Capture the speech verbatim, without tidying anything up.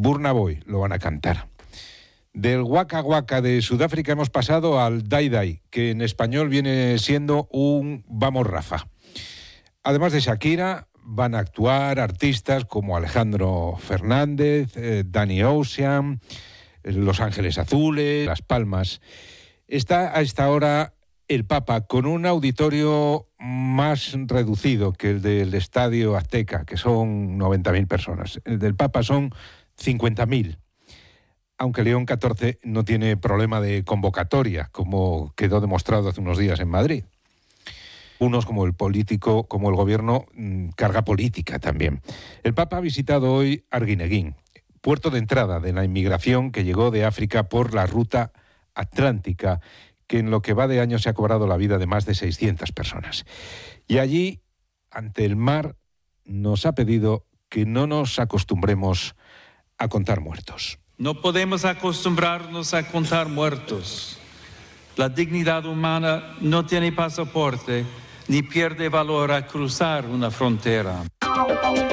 Burna Boy lo van a cantar. Del Waka Waka de Sudáfrica hemos pasado al Dai Dai, que en español viene siendo un Vamos Rafa. Además de Shakira, van a actuar artistas como Alejandro Fernández, eh, Danny Ocean, Los Ángeles Azules, Las Palmas. Está a esta hora el Papa con un auditorio más reducido que el del Estadio Azteca, que son noventa mil personas. El del Papa son cincuenta mil. Aunque León catorce no tiene problema de convocatoria, como quedó demostrado hace unos días en Madrid. Unos como el político, como el gobierno, carga política también. El Papa ha visitado hoy Arguineguín, puerto de entrada de la inmigración que llegó de África por la ruta atlántica, que en lo que va de año se ha cobrado la vida de más de seiscientas personas. Y allí, ante el mar, nos ha pedido que no nos acostumbremos a contar muertos. No podemos acostumbrarnos a contar muertos. La dignidad humana no tiene pasaporte ni pierde valor a cruzar una frontera.